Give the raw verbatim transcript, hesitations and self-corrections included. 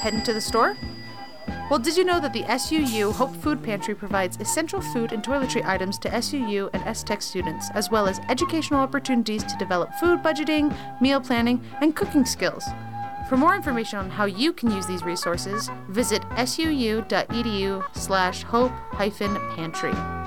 heading to the store? Well, did you know that the S U U Hope Food Pantry provides essential food and toiletry items to S U U and S Tech students, as well as educational opportunities to develop food budgeting, meal planning, and cooking skills. For more information on how you can use these resources, visit suu.edu slash hope hyphen pantry.